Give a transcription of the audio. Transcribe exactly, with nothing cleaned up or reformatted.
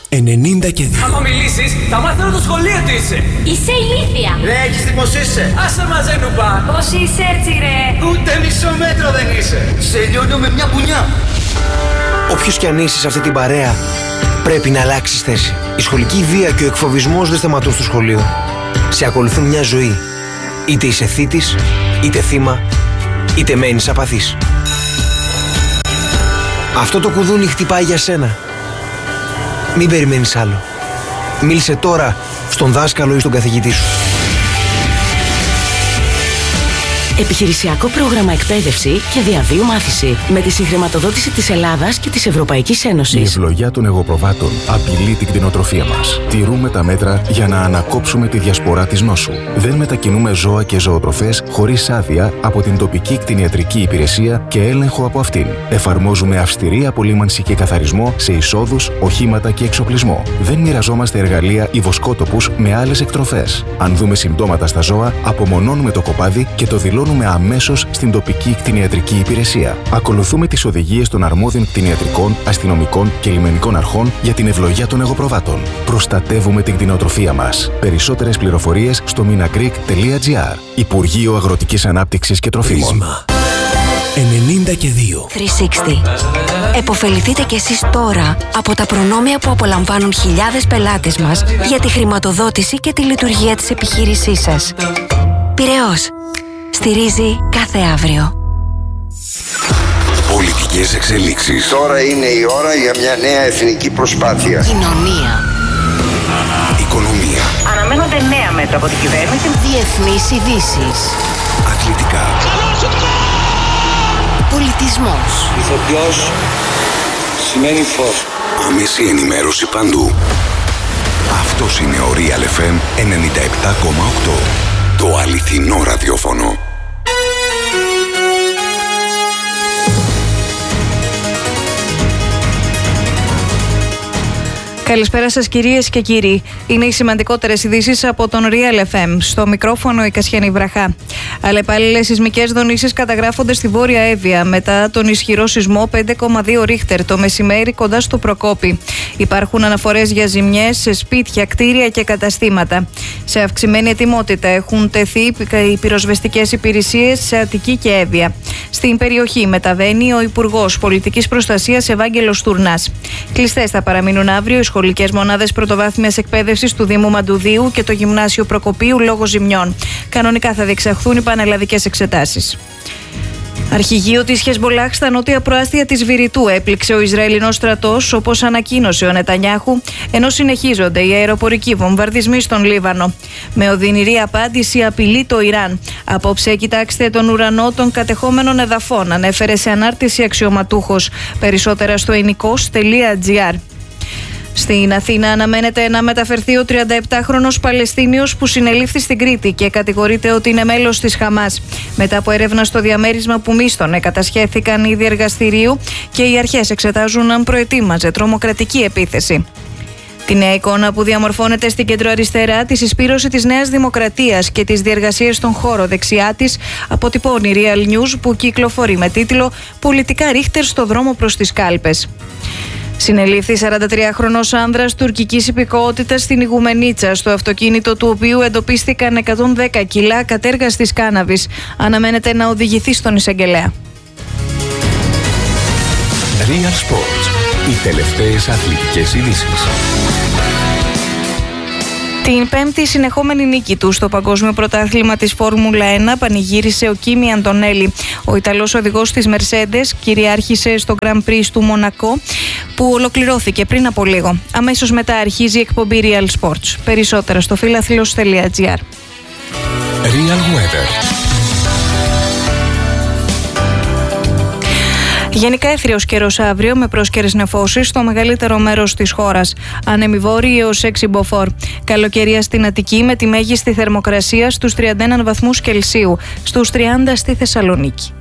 ενενήντα και δύο. Άμα μιλήσεις, θα μάθω το σχολείο τι είσαι. Είσαι ηλίθια. Ρε, έχεις δει πως είσαι. Άσε μαζέ νουπά. Πώς είσαι έτσι ρε. Ούτε μισό μέτρο δεν είσαι. Σε λιώνω με μια μπουνιά. Όποιος κι αν είσαι σε αυτή την παρέα, πρέπει να αλλάξεις θέση. Η σχολική βία και ο εκφοβισμός δεν σταματούν στο σχολείο. Σε ακολουθούν μια ζωή. Είτε είσαι θήτης, είτε θύμα, είτε μένεις απαθής. Αυτό το κουδούνι χτυπάει για σένα. Μην περιμένεις άλλο. Μίλησε τώρα στον δάσκαλο ή στον καθηγητή σου. Επιχειρησιακό πρόγραμμα εκπαίδευση και διαβίου μάθηση με τη συγχρηματοδότηση της Ελλάδας και της Ευρωπαϊκής Ένωσης. Η ευλογιά των εγωπροβάτων απειλεί την κτηνοτροφία μας. Τηρούμε τα μέτρα για να ανακόψουμε τη διασπορά της νόσου. Δεν μετακινούμε ζώα και ζωοτροφές χωρίς άδεια από την τοπική κτηνιατρική υπηρεσία και έλεγχο από αυτήν. Εφαρμόζουμε αυστηρή απολύμανση και καθαρισμό σε εισόδους, οχήματα και εξοπλισμό. Δεν μοιραζόμαστε εργαλεία ή βοσκότοπους με άλλες εκτροφές. Αν δούμε συμπτώματα στα ζώα, απομονώνουμε το κοπάδι και το δηλώνουμε αμέσως στην τοπική κτηνιατρική υπηρεσία. Ακολουθούμε τις οδηγίες των αρμόδιων κτηνιατρικών, αστυνομικών και λιμενικών αρχών για την ευλογιά των εγωπροβάτων. Προστατεύουμε την κτηνοτροφία μας. Περισσότερες πληροφορίες στο minagreek τελεία gr. Υπουργείο Αγροτικής Ανάπτυξης και Τροφίμων. Πρίσμα ενενήντα και δύο. τριακόσια εξήντα. Εποφεληθείτε κι εσείς τώρα από τα προνόμια που απολαμβάνουν χιλιάδες πελάτες μας για τη χρηματοδότηση και τη λειτουργία της επιχείρησής σας. Πειραιώς. Στηρίζει κάθε αύριο. Πολιτικές εξελίξεις. Τώρα είναι η ώρα για μια νέα εθνική προσπάθεια. Κοινωνία. Οικονομία. Αναμένονται νέα μέτρα από την κυβέρνηση. Διεθνείς ειδήσεις. Αθλητικά. Πολιτισμός. Ηθοποιός σημαίνει φως. Άμεση ενημέρωση παντού. Αυτός είναι ο Real εφ εμ ενενήντα επτά κόμμα οκτώ. Το αληθινό ραδιόφωνο. Καλησπέρα σας κυρίες και κύριοι. Είναι οι σημαντικότερες ειδήσεις από τον Real εφ εμ. Στο μικρόφωνο η Κασιανή Βραχά. Αλλεπάλληλες σεισμικές δονήσεις καταγράφονται στη Βόρεια Εύβοια μετά τον ισχυρό σεισμό πέντε κόμμα δύο ρίχτερ το μεσημέρι κοντά στο Προκόπη. Υπάρχουν αναφορές για ζημιές σε σπίτια, κτίρια και καταστήματα. Σε αυξημένη ετοιμότητα έχουν τεθεί οι πυροσβεστικές υπηρεσίες σε Αττική και Εύβοια. Στην περιοχή μεταβαίνει ο Υπουργός Πολιτικής Προστασίας Ευάγγελος Τουρνάς. Κλειστές θα παραμείνουν αύριο οι σχολικές μονάδες πρωτοβάθμιας εκπαίδευσης του Δήμου Μαντουδίου και το Γυμνάσιο Προκοπίου λόγω ζημιών. Κανονικά θα διεξαχθούν οι πανελλαδικές εξετάσεις. Αρχηγείο της Χεσμπολάχ στα νότια προάστια της Βηρητού έπληξε ο Ισραηλινός στρατός, όπως ανακοίνωσε ο Νετανιάχου, ενώ συνεχίζονται οι αεροπορικοί βομβαρδισμοί στον Λίβανο. Με οδυνηρή απάντηση απειλεί το Ιράν. Απόψε κοιτάξτε τον ουρανό των κατεχόμενων εδαφών, ανέφερε σε ανάρτηση αξιωματούχος. Περισσότερα στο ενικός τελεία τζι άρ. Στην Αθήνα αναμένεται να μεταφερθεί ο τριανταεπτάχρονος Παλαιστίνιος που συνελήφθη στην Κρήτη και κατηγορείται ότι είναι μέλος της Χαμάς. Μετά από έρευνα στο διαμέρισμα που μίσθωνε, κατασχέθηκαν ήδη εργαστηρίου και οι αρχές εξετάζουν αν προετοίμαζε τρομοκρατική επίθεση. Τη νέα εικόνα που διαμορφώνεται στην κεντροαριστερά, τη συσπήρωση της Νέας Δημοκρατίας και τις διεργασίες στον χώρο δεξιά της, αποτυπώνει Real News που κυκλοφορεί με τίτλο «Πολιτικά ρίχτερ στο δρόμο προς τις κάλπες». Συνελήφθη σαραντατριάχρονος άνδρας τουρκικής υπηκότητας στην Ιγουμενίτσα, στο αυτοκίνητο του οποίου εντοπίστηκαν εκατόν δέκα κιλά κατέργαστης κάναβης. Αναμένεται να οδηγηθεί στον εισαγγελέα. Real Sports. Οι τελευταίες αθλητικές ειδήσεις. Την πέμπτη συνεχόμενη νίκη του στο Παγκόσμιο Πρωτάθλημα της Φόρμουλα ένα πανηγύρισε ο Κίμι Αντονέλη. Ο Ιταλός οδηγός της Mercedes κυριάρχησε στο Grand Prix του Μονακό που ολοκληρώθηκε πριν από λίγο. Αμέσως μετά αρχίζει η εκπομπή Real Sports. Περισσότερα στο φιλαθλός τελεία τζι άρ. Real Weather. Γενικά έθριος καιρός αύριο με πρόσκαιρες νεφώσεις στο μεγαλύτερο μέρος της χώρας. Άνεμοι βόρειοι έως έξι μποφόρ. Καλοκαιρία στην Αττική με τη μέγιστη θερμοκρασία στους τριάντα ένα βαθμούς Κελσίου, στους τριάντα στη Θεσσαλονίκη.